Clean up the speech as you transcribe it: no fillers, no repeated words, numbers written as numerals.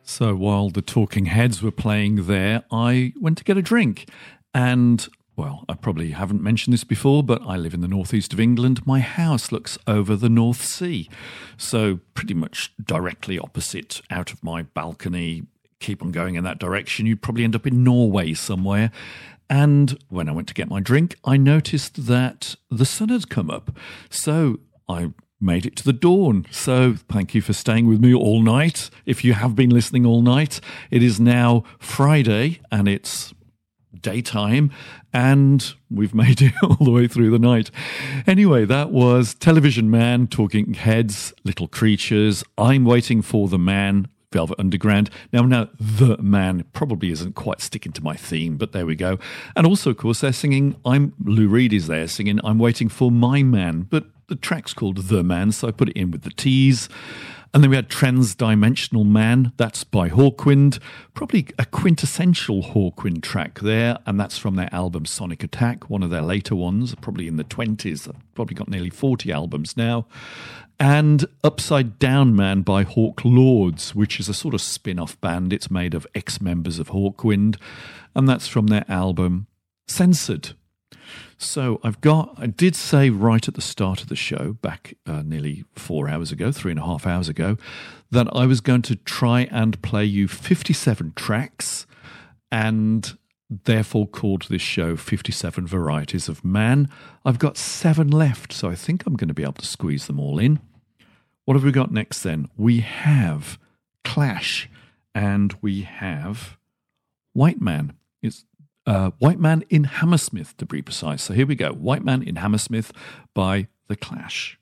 So while the Talking Heads were playing there, I went to get a drink. And, well, I probably haven't mentioned this before, but I live in the northeast of England. My house looks over the North Sea. So pretty much directly opposite out of my balcony. Keep on going in that direction, you'd probably end up in Norway somewhere. And when I went to get my drink, I noticed that the sun had come up. So I made it to the dawn. So thank you for staying with me all night. If you have been listening all night, it is now Friday and it's daytime and we've made it all the way through the night. Anyway, that was Television Man, Talking Heads, Little Creatures, I'm Waiting for the Man, Velvet Underground. Now, The Man probably isn't quite sticking to my theme, but there we go. And also, of course, they're singing, Lou Reed is there singing, I'm Waiting for My Man, but the track's called The Man, so I put it in with the T's. And then we had Transdimensional Man, that's by Hawkwind, probably a quintessential Hawkwind track there, and that's from their album Sonic Attack, one of their later ones, probably in the 20s, They've probably got nearly 40 albums now. And Upside Down Man by Hawk Lords, which is a sort of spin-off band. It's made of ex-members of Hawkwind, and that's from their album Censored. So I did say right at the start of the show, back nearly 4 hours ago, 3.5 hours ago, that I was going to try and play you 57 tracks and therefore called this show 57 Varieties of Man. I've got 7 left, so I think I'm going to be able to squeeze them all in. What have we got next then? We have Clash and we have White Man. It's White Man in Hammersmith, to be precise. So here we go. White Man in Hammersmith by The Clash.